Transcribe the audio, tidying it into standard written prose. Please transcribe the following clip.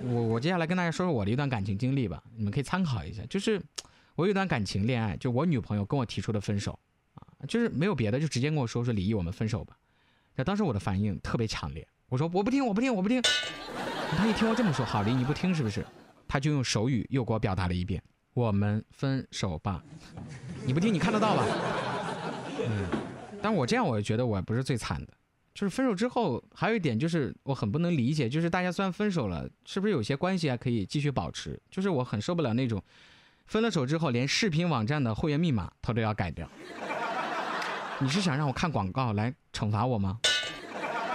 我接下来跟大家说说我的一段感情经历吧，你们可以参考一下。就是我有一段感情恋爱，就我女朋友跟我提出的分手啊，就是没有别的，就直接跟我说李毅我们分手吧。那当时我的反应特别强烈，我说我不听。他一听我这么说，好，李毅你不听是不是？他就用手语又给我表达了一遍，我们分手吧。你不听你看得到吧？但我这样我觉得我不是最惨的。就是分手之后还有一点就是我很不能理解，就是大家虽然分手了，是不是有些关系还可以继续保持？就是我很受不了那种分了手之后连视频网站的会员密码他都要改掉。你是想让我看广告来惩罚我吗？